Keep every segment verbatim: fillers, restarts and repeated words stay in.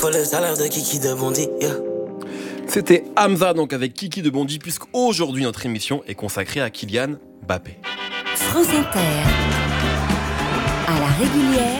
fois le salaire de Kiki de Bondy, yeah. C'était Hamza donc avec Kiki de Bondy, puisqu'aujourd'hui notre émission est consacrée à Kylian Mbappé. France Inter, à la régulière,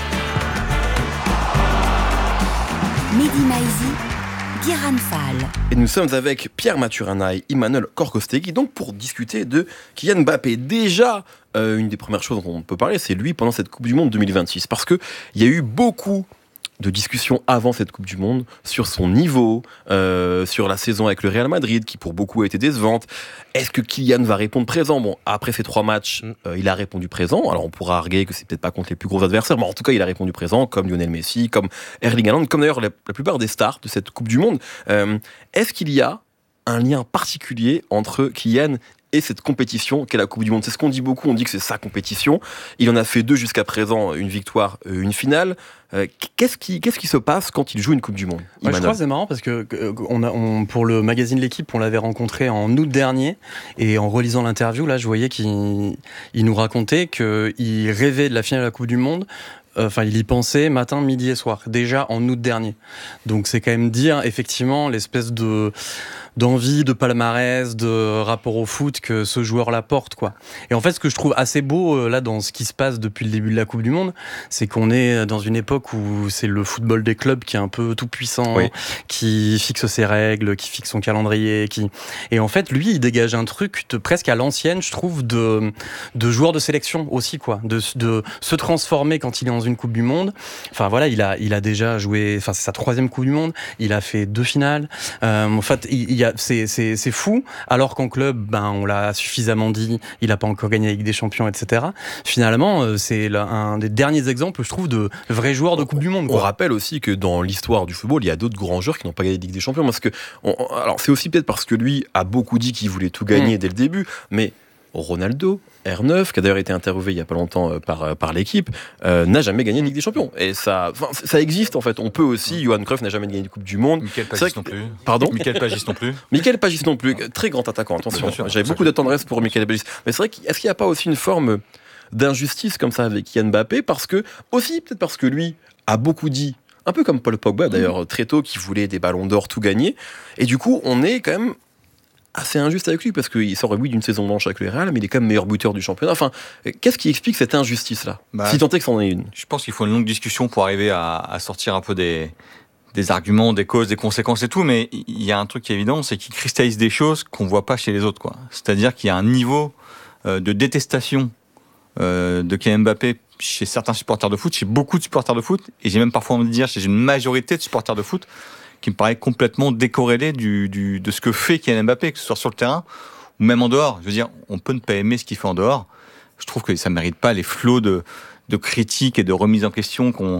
Mehdi Maizi, Guérin Fall. Et nous sommes avec Pierre Maturana et Emmanuel Korkostegui donc pour discuter de Kylian Mbappé. Déjà, euh, une des premières choses dont on peut parler, c'est lui pendant cette Coupe du Monde deux mille vingt-six, parce qu'il y a eu beaucoup de discussions avant cette Coupe du Monde sur son niveau, euh, sur la saison avec le Real Madrid, qui pour beaucoup a été décevante. Est-ce que Kylian va répondre présent ? Bon, après ces trois matchs, euh, il a répondu présent. Alors on pourra arguer que c'est peut-être pas contre les plus gros adversaires, mais en tout cas il a répondu présent, comme Lionel Messi, comme Erling Haaland, comme d'ailleurs la, la plupart des stars de cette Coupe du Monde. Euh, est-ce qu'il y a un lien particulier entre Kylian et cette compétition qu'est la Coupe du Monde ? C'est ce qu'on dit beaucoup, on dit que c'est sa compétition. Il en a fait deux jusqu'à présent, une victoire, une finale. Euh, qu'est-ce qui, qu'est-ce qui se passe quand il joue une Coupe du Monde ? Ouais, je crois que c'est marrant parce que euh, on a, on, pour le magazine L'Équipe, on l'avait rencontré en août dernier, et en relisant l'interview, là, je voyais qu'il il nous racontait qu'il rêvait de la finale de la Coupe du Monde. Enfin, il y pensait matin, midi et soir, déjà en août dernier. Donc c'est quand même dire, effectivement, l'espèce de d'envie, de palmarès, de rapport au foot que ce joueur-là porte, quoi. Et en fait, ce que je trouve assez beau, là, dans ce qui se passe depuis le début de la Coupe du Monde, c'est qu'on est dans une époque où c'est le football des clubs qui est un peu tout puissant, oui. qui fixe ses règles, qui fixe son calendrier, qui... Et en fait, lui, il dégage un truc de, presque à l'ancienne, je trouve, de, de joueur de sélection aussi, quoi. De, de se transformer quand il est dans une Coupe du Monde. Enfin, voilà, il a, il a déjà joué, enfin, c'est sa troisième Coupe du Monde, il a fait deux finales. Euh, en fait, il, il y a C'est, c'est, c'est fou, alors qu'en club, ben, on l'a suffisamment dit, il n'a pas encore gagné la Ligue des Champions, et cetera. Finalement, c'est un des derniers exemples, je trouve, de vrais joueurs de Coupe du Monde, quoi. On rappelle aussi que dans l'histoire du football, il y a d'autres grands joueurs qui n'ont pas gagné la Ligue des Champions. Parce que, on, alors c'est aussi peut-être parce que lui a beaucoup dit qu'il voulait tout gagner mmh. dès le début, mais Ronaldo, R neuf, qui a d'ailleurs été interviewé il n'y a pas longtemps par, par l'équipe, euh, n'a jamais gagné une Ligue des Champions. Et ça, ça existe en fait. On peut aussi, Johan Cruyff n'a jamais gagné une Coupe du Monde. Michael Pagis non plus. Pardon ? Michael Pagis non plus. Michael Pagis non plus. Très grand attaquant, attention. Sûr, J'avais beaucoup de tendresse pour Michael Pagis. Mais c'est vrai qu'est-ce qu'il n'y a pas aussi une forme d'injustice comme ça avec Kylian Mbappé ? Parce que, aussi peut-être parce que lui a beaucoup dit, un peu comme Paul Pogba d'ailleurs, mmh. très tôt, qu'il voulait des ballons d'or, tout gagner. Et du coup, on est quand même assez injuste avec lui, parce qu'il sort oui d'une saison blanche avec le Real, mais il est quand même meilleur buteur du championnat. Enfin, qu'est-ce qui explique cette injustice-là ? bah, Si tant est que c'en est une. Je pense qu'il faut une longue discussion pour arriver à, à sortir un peu des, des arguments, des causes, des conséquences et tout, mais il y a un truc qui est évident, c'est qu'il cristallise des choses qu'on ne voit pas chez les autres, quoi. C'est-à-dire qu'il y a un niveau euh, de détestation euh, de Kylian Mbappé chez certains supporters de foot, chez beaucoup de supporters de foot, et j'ai même parfois envie de dire chez une majorité de supporters de foot, qui me paraît complètement décorrélé du, du, de ce que fait Kylian Mbappé, que ce soit sur le terrain ou même en dehors. Je veux dire, on peut ne pas aimer ce qu'il fait en dehors. Je trouve que ça ne mérite pas les flots de, de critiques et de remises en question qu'on,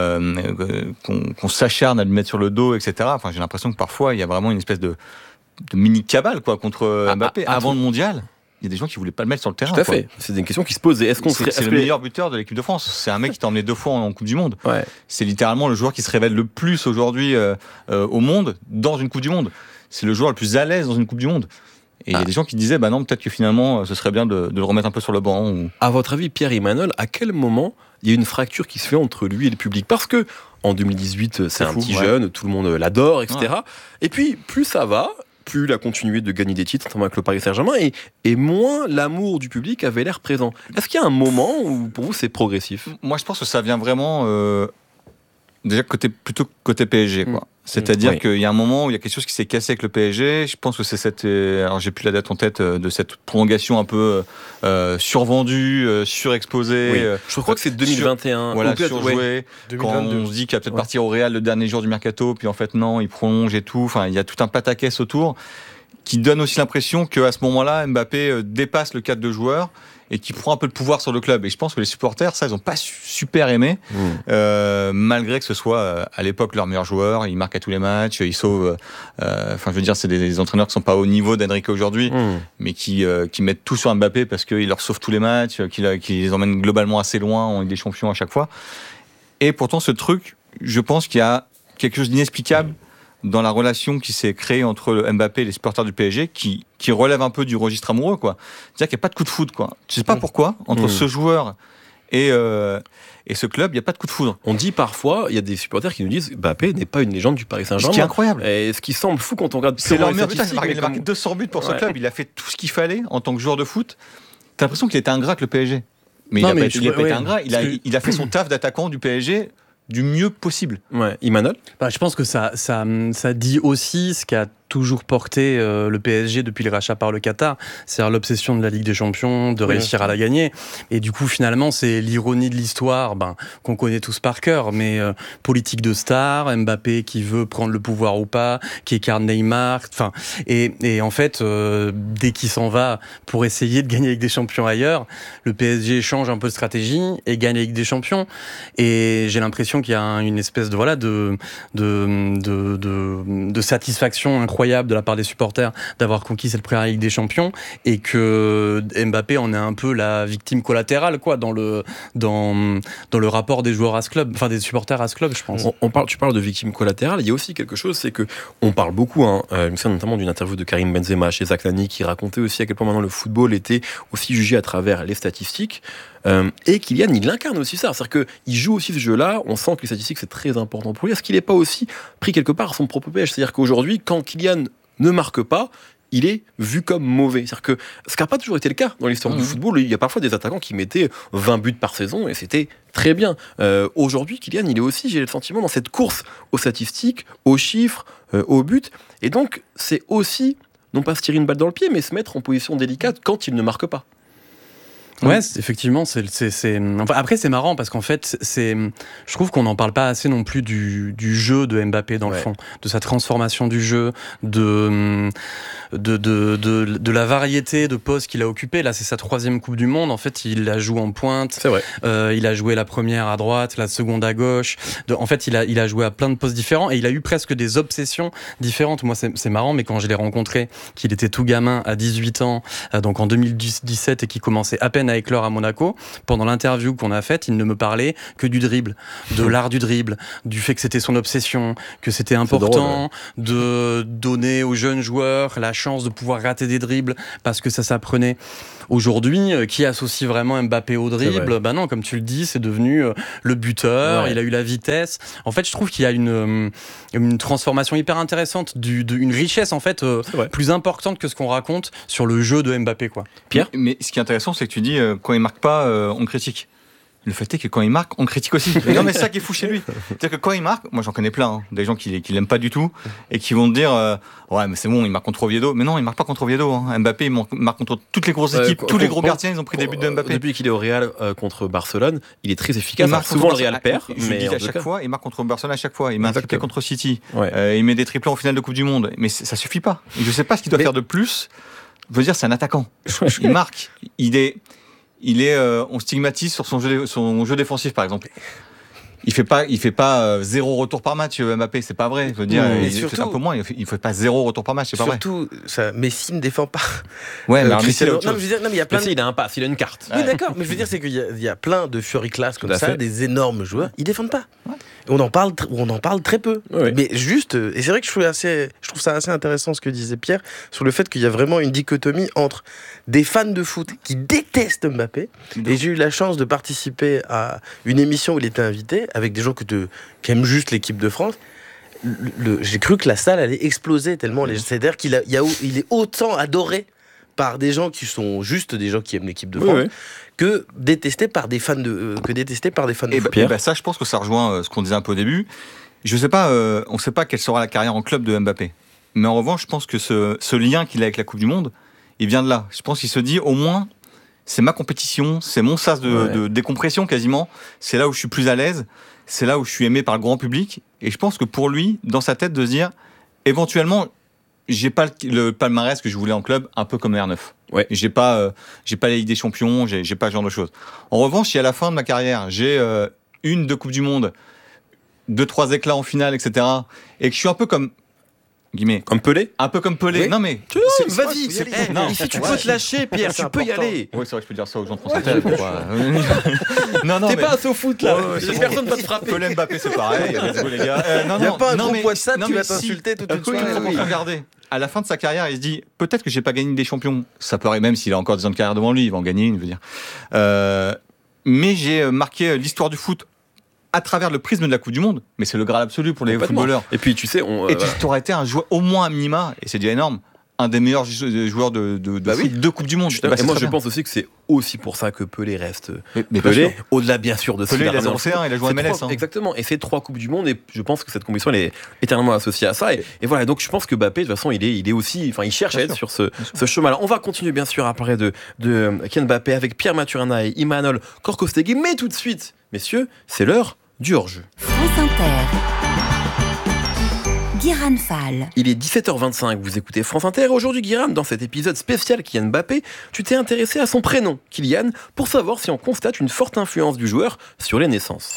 euh, qu'on, qu'on s'acharne à lui mettre sur le dos, et cetera. Enfin, j'ai l'impression que parfois, il y a vraiment une espèce de, de mini-cabale quoi, contre ah, Mbappé. Ah, Avant le mondial, il y a des gens qui ne voulaient pas le mettre sur le terrain. Tout à fait. Quoi. C'est une question qui se pose. Est-ce qu'on c'est, serait, c'est est-ce le que... meilleur buteur de l'équipe de France. C'est un mec qui t'a emmené deux fois en Coupe du Monde. Ouais. C'est littéralement le joueur qui se révèle le plus aujourd'hui euh, euh, au monde dans une Coupe du Monde. C'est le joueur le plus à l'aise dans une Coupe du Monde. Et il ah. y a des gens qui disaient, bah non, peut-être que finalement, ce serait bien de, de le remettre un peu sur le banc. Ou... À votre avis, Pierre Emmanuel, à quel moment il y a une fracture qui se fait entre lui et le public ? Parce que en deux mille dix-huit, c'est, c'est un fou, petit ouais. jeune, tout le monde l'adore, et cetera. Ouais. Et puis, plus ça va, plus il a continué de gagner des titres, notamment avec le Paris Saint-Germain, et, et moins l'amour du public avait l'air présent. Est-ce qu'il y a un moment où, pour vous, c'est progressif ? Moi, je pense que ça vient vraiment... Euh, déjà, côté, plutôt côté P S G, quoi. Mmh. C'est-à-dire oui. qu'il y a un moment où il y a quelque chose qui s'est cassé avec le P S G. Je pense que c'est cette... Alors, j'ai plus la date en tête de cette prolongation un peu euh, survendue, euh, surexposée. Oui. Euh, je crois que c'est deux mille vingt et un. Sur, voilà, surjouée. Ouais. Quand on se dit qu'il va peut-être ouais. partir au Real le dernier jour du mercato, puis en fait, non, il prolonge et tout. Enfin, il y a tout un pataquès autour qui donne aussi l'impression qu'à ce moment-là, Mbappé dépasse le cadre de joueur et qui prend un peu de pouvoir sur le club. Et je pense que les supporters, ça, ils n'ont pas super aimé, mmh. euh, malgré que ce soit euh, à l'époque leur meilleur joueur. Il marque à tous les matchs, il sauve. Enfin, euh, je veux dire, c'est des, des entraîneurs qui sont pas au niveau d'Enrique aujourd'hui, mmh. mais qui euh, qui mettent tout sur Mbappé parce qu'il leur sauve tous les matchs, qu'il qui les emmène globalement assez loin en Ligue des Champions à chaque fois. Et pourtant, ce truc, je pense qu'il y a quelque chose d'inexplicable dans la relation qui s'est créée entre Mbappé et les supporters du P S G, qui, qui relève un peu du registre amoureux, quoi. C'est-à-dire qu'il n'y a pas de coup de foot, quoi. Je ne sais pas pourquoi, entre mmh. ce joueur Et, euh, et ce club, il n'y a pas de coup de foudre. On dit parfois, il y a des supporters qui nous disent Mbappé n'est pas une légende du Paris Saint-Germain. Ce qui est incroyable. Et ce qui semble fou quand on regarde C'est leur les meilleur buteur. statistiques, Il a marqué comme- deux cents buts pour ce Ouais. club. Il a fait tout ce qu'il fallait en tant que joueur de foot. T'as l'impression qu'il était ingrat que le P S G. Mais il Non, n'a mais pas, je- été- il a pas ouais, été ingrat. Il a, parce que- il a fait son taf d'attaquant du P S G du mieux possible. Ouais, Emmanuel. Bah, je pense que ça, ça, ça dit aussi ce qu'a toujours porté euh, le P S G depuis le rachat par le Qatar, c'est-à-dire l'obsession de la Ligue des Champions, de réussir à la gagner. Et du coup, finalement, c'est l'ironie de l'histoire ben, qu'on connaît tous par cœur, mais euh, politique de star, Mbappé qui veut prendre le pouvoir ou pas, qui écarte Neymar, enfin, et, et en fait, euh, dès qu'il s'en va pour essayer de gagner la Ligue des Champions ailleurs, le P S G change un peu de stratégie et gagne la Ligue des Champions. Et j'ai l'impression qu'il y a un- une espèce de voilà de de, de, de, de satisfaction incroyable de la part des supporters d'avoir conquis cette première Ligue des Champions et que Mbappé en est un peu la victime collatérale quoi dans le dans dans le rapport des joueurs à ce club, enfin des supporters à ce club, je pense. On, on parle, tu parles de victime collatérale. Il y a aussi quelque chose, c'est que on parle beaucoup. Hein, euh, je me souviens notamment d'une interview de Karim Benzema chez Zach Nani qui racontait aussi à quel point maintenant le football était aussi jugé à travers les statistiques. Euh, et Kylian, il incarne aussi ça. C'est-à-dire qu'il joue aussi ce jeu-là. On sent que les statistiques c'est très important pour lui. Est-ce qu'il n'est pas aussi pris quelque part à son propre piège? C'est-à-dire qu'aujourd'hui, quand Kylian ne marque pas, il est vu comme mauvais. C'est-à-dire que ce qui n'a pas toujours été le cas dans l'histoire Mmh. du football. Il y a parfois des attaquants qui mettaient vingt buts par saison et c'était très bien. Euh, aujourd'hui, Kylian, il est aussi, j'ai le sentiment, dans cette course aux statistiques, aux chiffres, euh, aux buts. Et donc, c'est aussi, non pas se tirer une balle dans le pied, mais se mettre en position délicate quand il ne marque pas. Ouais, c'est- effectivement, c'est, c'est, c'est... Enfin, après c'est marrant parce qu'en fait, c'est, je trouve qu'on n'en parle pas assez non plus du, du jeu de Mbappé dans Ouais. le fond, de sa transformation du jeu, de, de, de, de, de la variété de postes qu'il a occupé. Là, c'est sa troisième Coupe du Monde. En fait, il la joue en pointe. C'est vrai. Euh, il a joué la première à droite, la seconde à gauche. De, en fait, il a, il a joué à plein de postes différents et il a eu presque des obsessions différentes. Moi, c'est, c'est marrant, mais quand je l'ai rencontré, qu'il était tout gamin à dix-huit ans, euh, donc en deux mille dix-sept, et qu'il commençait à peine à éclore à Monaco, pendant l'interview qu'on a faite, il ne me parlait que du dribble, de l'art du dribble, du fait que c'était son obsession, que c'était important drôle, de donner aux jeunes joueurs la chance de pouvoir rater des dribbles parce que ça s'apprenait. Aujourd'hui, euh, qui associe vraiment Mbappé au C'est dribble? vrai. Ben non, comme tu le dis, c'est devenu euh, le buteur, Ouais. il a eu la vitesse. En fait, je trouve qu'il y a une, euh, une transformation hyper intéressante, du, de- une richesse en fait euh, C'est vrai. plus importante que ce qu'on raconte sur le jeu de Mbappé, quoi. Pierre mais, mais ce qui est intéressant, c'est que tu dis euh, quand il marque pas, euh, on critique. Le fait est que quand il marque, on critique aussi. Mais non, mais c'est ça qui est fou chez lui. C'est-à-dire que quand il marque, moi j'en connais plein, hein, des gens qui, qui l'aiment pas du tout et qui vont te dire euh, ouais, mais c'est bon, il marque contre Oviedo. Mais non, il marque pas contre Oviedo. Hein. Mbappé, il marque marque contre toutes les grosses Ouais, équipes, con- tous les con- gros con- gardiens, ils ont pris des buts de Mbappé. Depuis qu'il est au Real euh, contre Barcelone, il est très Il efficace. marque Alors, souvent le contre Real perd, Je mais le dis en à tout chaque cas- fois, il marque contre Barcelone à chaque fois. Il met un triplé Exactement. contre City. Ouais. Euh, il met des triplés en finale de Coupe du Monde. Mais c'est- ça suffit pas. Et je sais pas ce qu'il doit Mais- faire de plus. Je veux dire, c'est un attaquant. Il marque. Il est, il est. euh, on stigmatise sur son jeu, son jeu défensif, par exemple. Il fait pas, il fait pas euh, zéro retour par match, euh, Mbappé. C'est pas vrai. Je veux dire, Mais il fait surtout- un peu moins. Il fait, il fait pas zéro retour par match. C'est pas vrai. Surtout, ça, Messi ne défend pas. Ouais, Euh, mais alors, Messi, Cristiano- il a autre non, mais chose. je veux dire, non, mais il y a plein Messi, de... il a un pass, il a une carte. Oui, d'accord, mais je veux dire, c'est qu'il y, a- il y a plein de Fury-class comme Tout à ça, fait. des énormes joueurs, ils défendent pas. Et on en parle, tr- on en parle très peu. Oui, oui. Mais juste, euh, et c'est vrai que je trouve, assez, je trouve ça assez intéressant ce que disait Pierre sur le fait qu'il y a vraiment une dichotomie entre des fans de foot qui détestent Mbappé. Et j'ai eu la chance de participer à une émission où il était invité avec des gens que te- qui aiment juste l'équipe de France. Le- le- j'ai cru que la salle allait exploser tellement. Les, c'est-à-dire qu'il a, il y a, il est autant adoré par des gens qui sont juste des gens qui aiment l'équipe de Oui, France oui. que détesté par des fans de euh, que détesté par des fans de Et bah, foot. Pierre et bah, ça, je pense que ça rejoint euh, ce qu'on disait un peu au début. Je sais pas, euh, on sait pas quelle sera la carrière en club de Mbappé. Mais en revanche, je pense que ce, ce lien qu'il a avec la Coupe du Monde, il vient de là. Je pense qu'il se dit, au moins, c'est ma compétition, c'est mon sas de, Ouais. de décompression quasiment. C'est là où je suis plus à l'aise, c'est là où je suis aimé par le grand public. Et je pense que pour lui, dans sa tête, de se dire, éventuellement, j'ai pas le, le palmarès que je voulais en club, un peu comme R neuf. Ouais. J'ai pas, euh, j'ai pas la Ligue des Champions, j'ai, j'ai pas ce genre de choses. En revanche, si à la fin de ma carrière, j'ai euh, une, deux Coupes du Monde, deux, trois éclats en finale, et cetera, et que je suis un peu comme, guillemets, Comme Pelé. un peu comme Pelé. Oui. Non mais, Tu c'est- vois, vas-y, faut y c'est- aller. eh, Non, ici tu ouais. peux te lâcher, Pierre, C'est tu peux y important. aller. oui, c'est vrai que je peux dire ça aux gens de France Inter. pourquoi non, non, T'es mais- pas assez au foot là, Ouais, ouais, c'est bon. personne va te frapper. Pelé, Mbappé, c'est pareil. Let's go, les gars. Euh, non, Il n'y a non, pas un non, groupe mais- WhatsApp non, qui mais va si. t'insulter toute une Oui, soirée. il faut oui. regarder. À la fin de sa carrière, il se dit peut-être que j'ai pas gagné des champions. Ça paraît même s'il a encore dix ans de carrière devant lui, il va en gagner une, je veux dire. Euh, mais j'ai marqué l'histoire du foot à travers le prisme de la Coupe du Monde. Mais c'est le Graal absolu pour les footballeurs. Et puis tu sais, on, et euh, tu aurais été un joueur, au moins à minima, et c'est déjà énorme, un des meilleurs joueurs de, de, de bah foot oui. de Coupe du Monde. Bah, et moi, je bien. pense aussi que c'est aussi pour ça que Pelé reste mais, mais Pelé. Au-delà, bien sûr, de ce Pelé, qu'il a il a zéro C un, il a joué en M L S. Trois, hein. Exactement. Et c'est trois Coupes du Monde. Et je pense que cette compétition, elle est éternellement associée à ça. Et, et voilà. Donc, je pense que Mbappé, de toute façon, il est, il est aussi, enfin, il cherche bien à être sûr. sur ce, ce chemin. Alors, on va continuer, bien sûr, à parler de, de Kylian Mbappé avec Pierre Maturana et Imanol Korkostegui. Mais tout de suite, messieurs, c'est l'heure du hors-jeu. France Inter. Guiran Fall. Il est dix-sept heures vingt-cinq, vous écoutez France Inter. Aujourd'hui, Guiran, dans cet épisode spécial Kylian Mbappé, tu t'es intéressé à son prénom, Kylian, pour savoir si on constate une forte influence du joueur sur les naissances.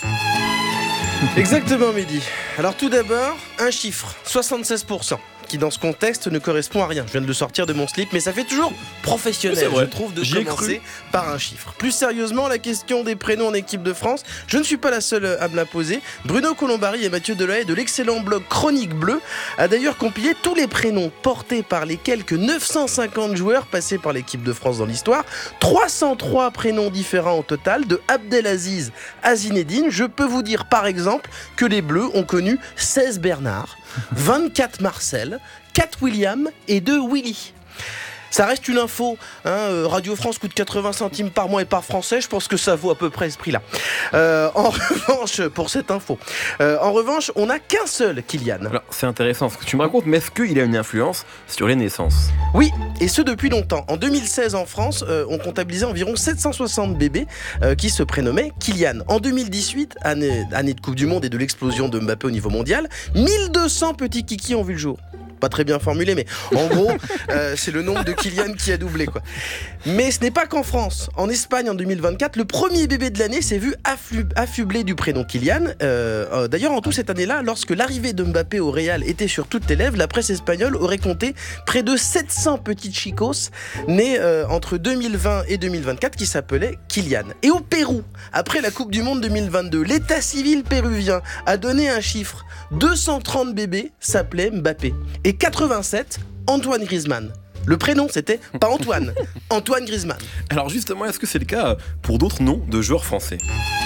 Exactement, Mehdi. Alors tout d'abord, un chiffre, soixante-seize pour cent, qui dans ce contexte ne correspond à rien. Je viens de le sortir de mon slip, mais ça fait toujours professionnel, je trouve, de J'y ai commencer cru. par un chiffre. Plus sérieusement, la question des prénoms en équipe de France, je ne suis pas la seule à me la poser. Bruno Colombari et Mathieu Delahaye de l'excellent blog Chronique Bleue a d'ailleurs compilé tous les prénoms portés par les quelques neuf cent cinquante joueurs passés par l'équipe de France dans l'histoire. trois cent trois prénoms différents au total, de Abdelaziz à Zinedine. Je peux vous dire par exemple que les Bleus ont connu seize Bernard, vingt-quatre Marcel, quatre William et deux Willy. Ça reste une info, hein, euh, Radio France coûte quatre-vingts centimes par mois et par français, je pense que ça vaut à peu près ce prix-là. Euh, en revanche, pour cette info, euh, en revanche, on n'a qu'un seul Kylian. Alors, c'est intéressant ce que tu me racontes, mais est-ce qu'il a une influence sur les naissances ? Oui, et ce depuis longtemps. En deux mille seize en France, euh, on comptabilisait environ sept cent soixante bébés euh, qui se prénommaient Kylian. En deux mille dix-huit, année, année de Coupe du Monde et de l'explosion de Mbappé au niveau mondial, mille deux cents petits kikis ont vu le jour. Pas très bien formulé, mais en gros, euh, c'est le nombre de Kylian qui a doublé, quoi. Mais ce n'est pas qu'en France. En Espagne, en deux mille vingt-quatre, le premier bébé de l'année s'est vu afflu- affublé du prénom Kylian. Euh, euh, d'ailleurs, en tout cette année-là, lorsque l'arrivée de Mbappé au Real était sur toutes les lèvres, la presse espagnole aurait compté près de sept cents petits chicos nés euh, entre deux mille vingt et deux mille vingt-quatre qui s'appelaient Kylian. Et au Pérou, après la Coupe du Monde deux mille vingt-deux, l'état civil péruvien a donné un chiffre. deux cent trente bébés s'appelaient Mbappé. Et quatre-vingt-sept, Antoine Griezmann. Le prénom, c'était pas Antoine, Antoine Griezmann. Alors justement, est-ce que c'est le cas pour d'autres noms de joueurs français ?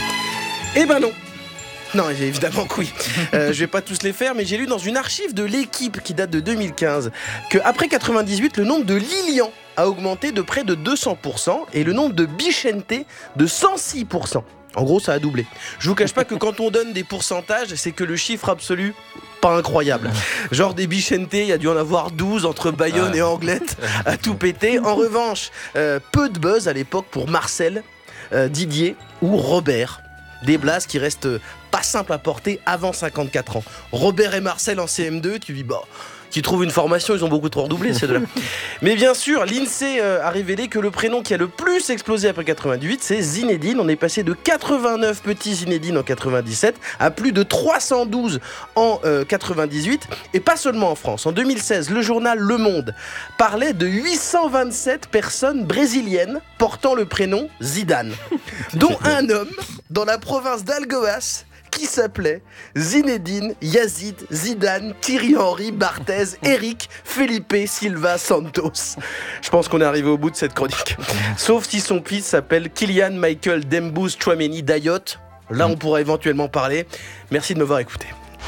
Eh ben non. Non, évidemment que oui. Euh, je vais pas tous les faire, mais j'ai lu dans une archive de l'équipe qui date de deux mille quinze qu'après quatre-vingt-dix-huit, le nombre de Lilian a augmenté de près de deux cents pour cent et le nombre de Bichente de cent six pour cent. En gros, ça a doublé. Je vous cache pas que quand on donne des pourcentages, c'est que le chiffre absolu, pas incroyable. Genre des Bichente, il y a dû en avoir douze entre Bayonne et Anglette à tout péter. En revanche, euh, peu de buzz à l'époque pour Marcel, euh, Didier ou Robert. Des blases qui restent pas simples à porter avant cinquante-quatre ans. Robert et Marcel en C M deux, tu dis bah, qui trouvent une formation, ils ont beaucoup trop redoublé ces deux-là. Mais bien sûr, l'INSEE a révélé que le prénom qui a le plus explosé après quatre-vingt-dix-huit, c'est Zinedine. On est passé de quatre-vingt-neuf petits Zinedine en quatre-vingt-dix-sept à plus de trois cent douze en euh, quatre-vingt-dix-huit. Et pas seulement en France. En deux mille seize, le journal Le Monde parlait de huit cent vingt-sept personnes brésiliennes portant le prénom Zidane, dont un homme dans la province d'Algoas qui s'appelait Zinedine, Yazid, Zidane, Thierry Henry, Barthez, Eric, Felipe, Silva, Santos. Je pense qu'on est arrivé au bout de cette chronique. Sauf si son fils s'appelle Kylian Michael Dembous Chouameni Dayot. Là, on pourra éventuellement parler. Merci de m'avoir écouté.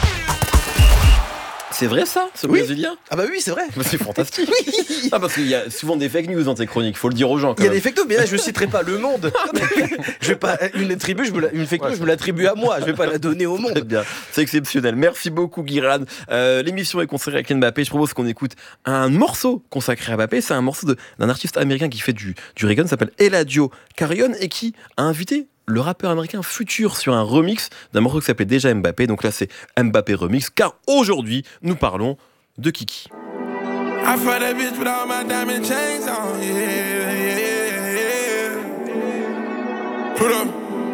C'est vrai ça, ce Oui. Brésilien ? Ah bah oui, c'est vrai. Bah, c'est fantastique. Oui. Ah, parce qu'il y a souvent des fake news dans tes chroniques, faut le dire aux gens. Quand Il y a même. des fake news, mais là je citerai pas Le Monde. Je vais pas une tribu, je me la, une fake news, Ouais, je me l'attribue à moi. Je vais pas la donner au Très monde. bien, c'est exceptionnel. Merci beaucoup, Guiran. Euh, l'émission est consacrée à Kylian Mbappé. Je propose qu'on écoute un morceau consacré à Mbappé. C'est un morceau de, d'un artiste américain qui fait du, du reggae, s'appelle Eladio Carrion et qui a invité le rappeur américain Future sur un remix d'un morceau qui s'appelait déjà Mbappé. Donc là, c'est Mbappé Remix, car aujourd'hui, nous parlons de Kiki. I fuck that bitch with all my diamond chains on, yeah, yeah, yeah. Put up.